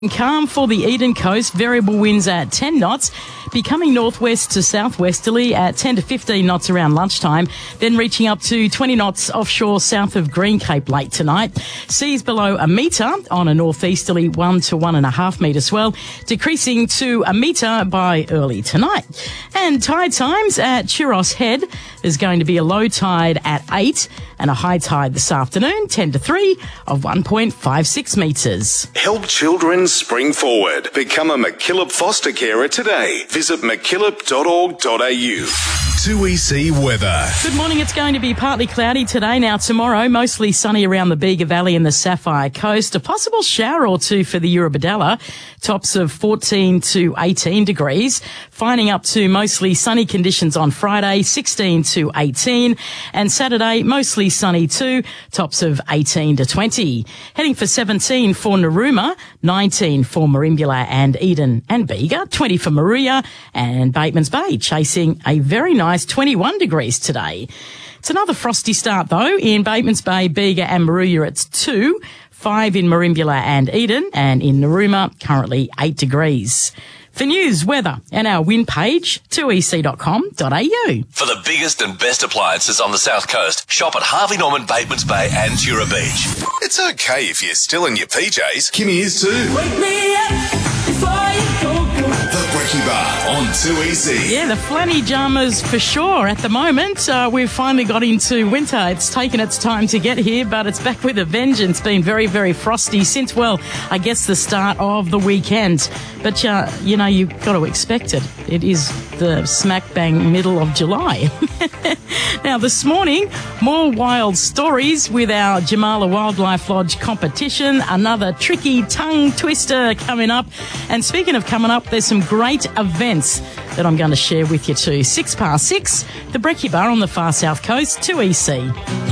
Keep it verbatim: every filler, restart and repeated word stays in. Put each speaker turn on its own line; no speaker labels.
Calm for the Eden Coast, variable winds at ten knots, becoming northwest to southwesterly at ten to fifteen knots around lunchtime, then reaching up to twenty knots offshore south of Green Cape late tonight. Seas below a metre on a northeasterly one to one and a half metre swell, decreasing to a metre by early tonight. And tide times at Churros Head, there's going to be a low tide at eight and a high tide this afternoon, ten to three of one point five six metres.
Help children spring forward. Become a MacKillop foster carer today. Visit mackillop dot org dot a u. two E C weather.
Good morning. It's going to be partly cloudy today. Now tomorrow, mostly sunny around the Bega Valley and the Sapphire Coast. A possible shower or two for the Eurobodalla. Tops of fourteen to eighteen degrees. Finding up to mostly sunny conditions on Friday, sixteen to eighteen. And Saturday, mostly sunny too. Tops of eighteen to twenty. Heading for seventeen for Narooma, nineteen for Merimbula and Eden and Bega, twenty for Maruya and Batemans Bay, chasing a very nice twenty-one degrees today. It's another frosty start though. In Batemans Bay, Bega and Maruya it's two, five in Merimbula and Eden, and in Narooma currently eight degrees. For news, weather and our wind page, two e c dot com dot a u.
For the biggest and best appliances on the South Coast, shop at Harvey Norman, Batemans Bay and Tura Beach.
It's okay if you're still in your P Js. Kimmy is too.
Wake me up before you go, go.
The Brekkie Bar on two E C.
Yeah, the flanny jammers for sure. At the moment, uh, we've finally got into winter. It's taken its time to get here, but it's back with a vengeance. Been very, very frosty since, well, I guess the start of the weekend. But, uh, you know, you've got to expect it. It is the smack bang middle of July. Now, this morning, more wild stories with our Jamala Wildlife Lodge competition. Another tricky tongue twister coming up. And speaking of coming up, there's some great events that I'm going to share with you too. Six past six, the Brekkie Bar on the far south coast, two E C.